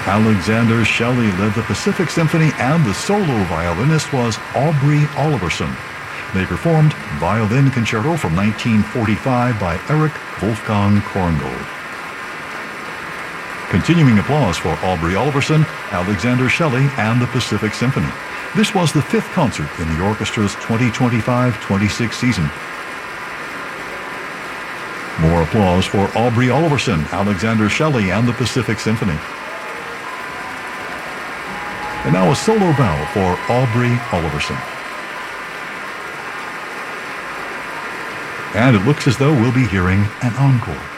Alexander Shelley led the Pacific Symphony, and the solo violinist was Aubrey Oliverson. They performed Violin Concerto from 1945 by Erich Wolfgang Korngold. Continuing applause for Aubrey Oliverson, Alexander Shelley, and the Pacific Symphony. This was the fifth concert in the orchestra's 2025-26 season. More applause for Aubrey Oliverson, Alexander Shelley, and the Pacific Symphony. And now a solo bow for Aubrey Oliverson. And it looks as though we'll be hearing an encore.